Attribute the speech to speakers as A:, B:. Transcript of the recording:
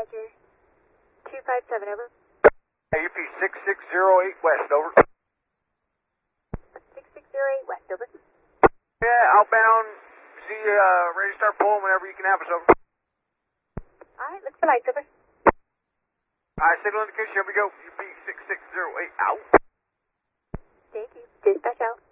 A: Dispatcher 257, over.
B: UP 6608 West, over.
A: 6608 West, over.
B: Yeah, outbound. See you ready to start pulling whenever you can have us, over.
A: Alright, look for lights, over.
B: Alright, signal indication, here we go. UP 6608 out.
A: Thank you. Dispatch out.